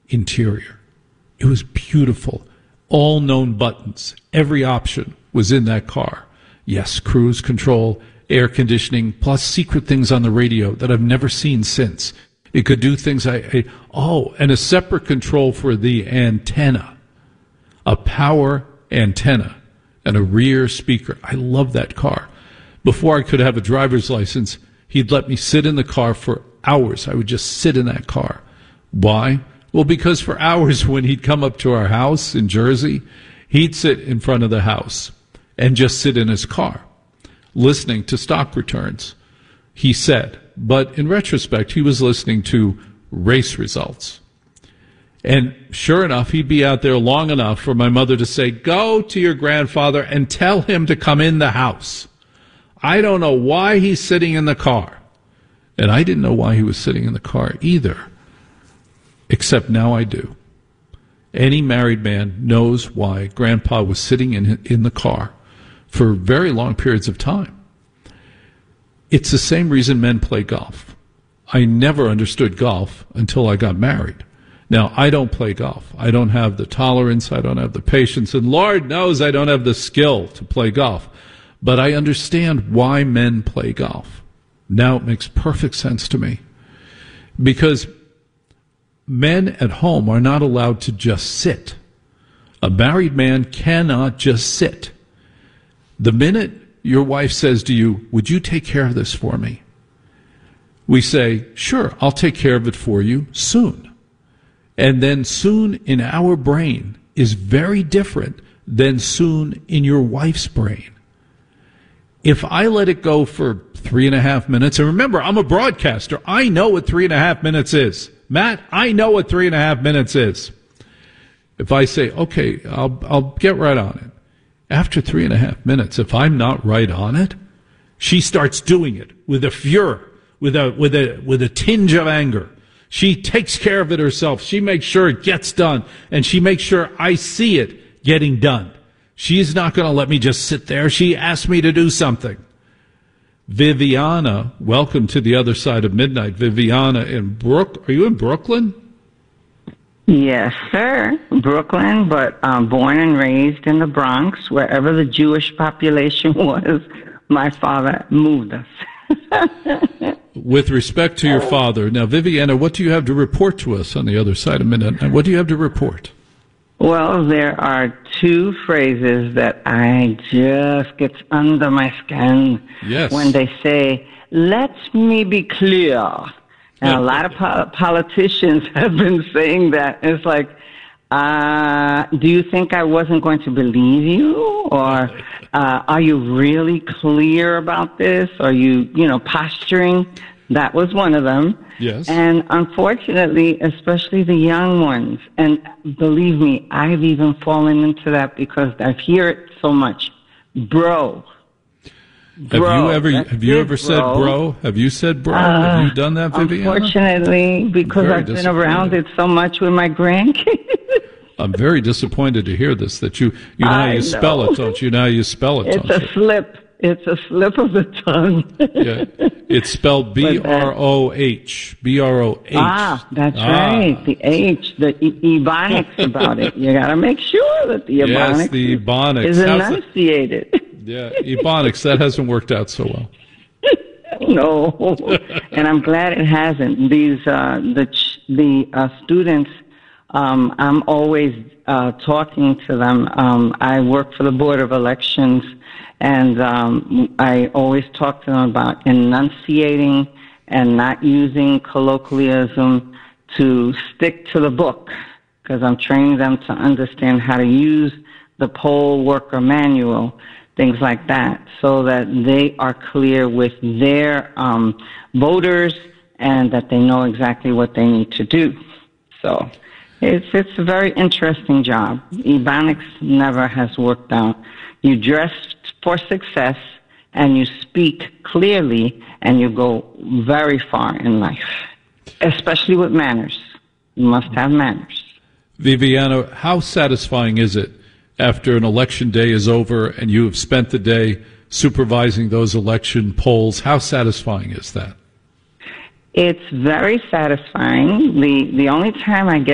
interior. It was beautiful. All known buttons. Every option was in that car. Yes, cruise control, air conditioning, plus secret things on the radio that I've never seen since. It could do things and a separate control for the antenna. A power antenna and a rear speaker. I love that car. Before I could have a driver's license, he'd let me sit in the car for hours. I would just sit in that car. Why? Well, because for hours when he'd come up to our house in Jersey, he'd sit in front of the house and just sit in his car, listening to stock returns, he said. But in retrospect, he was listening to race results. And sure enough, he'd be out there long enough for my mother to say, "Go to your grandfather and tell him to come in the house. I don't know why he's sitting in the car." And I didn't know why he was sitting in the car either. Except now I do. Any married man knows why Grandpa was sitting in the car for very long periods of time. It's the same reason men play golf. I never understood golf until I got married. Now, I don't play golf. I don't have the tolerance. I don't have the patience. And Lord knows I don't have the skill to play golf. But I understand why men play golf. Now it makes perfect sense to me. Because men at home are not allowed to just sit. A married man cannot just sit. The minute your wife says to you, "Would you take care of this for me?" we say, "Sure, I'll take care of it for you soon." And then soon in our brain is very different than soon in your wife's brain. If I let it go for 3.5 minutes, and remember, I'm a broadcaster. I know what 3.5 minutes is. Matt, I know what 3.5 minutes is. If I say, "Okay, I'll get right on it." After 3.5 minutes, if I'm not right on it, she starts doing it with a furor, with a tinge of anger. She takes care of it herself. She makes sure it gets done, and she makes sure I see it getting done. She's not going to let me just sit there. She asked me to do something. Viviana, welcome to the other side of midnight. Viviana are you in Brooklyn? Yes, sir. Brooklyn, but born and raised in the Bronx, wherever the Jewish population was. My father moved us. With respect to your father, now, Viviana, what do you have to report to us on the other side of midnight? What do you have to report? Well, there are two phrases that I just gets under my skin. Yes. When they say, "Let me be clear." And a lot of politicians have been saying that. It's like, do you think I wasn't going to believe you? Or are you really clear about this? Are you, posturing? That was one of them. Yes. And unfortunately, especially the young ones, and believe me, I've even fallen into that because I hear it so much. Bro. Have you ever said bro? Have you said bro? Have you done that, Viviana? Unfortunately, because I've been around it so much with my grandkids. I'm very disappointed to hear this, that you know how you spell it, don't you? You know how you spell it, don't you? It's a slip. It's a slip of the tongue. Yeah. It's spelled B-R-O-H. B-R-O-H. That's right. The H, the ebonics about it. You got to make sure that the ebonics, is enunciated. Yeah, ebonics, that hasn't worked out so well. No, and I'm glad it hasn't. These the students, I'm always talking to them. I work for the Board of Elections, and I always talk to them about enunciating and not using colloquialism, to stick to the book, because I'm training them to understand how to use the poll worker manual, things like that, so that they are clear with their voters and that they know exactly what they need to do. So it's a very interesting job. Ebonics never has worked out. You dress for success and you speak clearly and you go very far in life, especially with manners. You must have manners. Viviana, how satisfying is it after an election day is over and you have spent the day supervising those election polls? How satisfying is that? It's very satisfying. The only time I get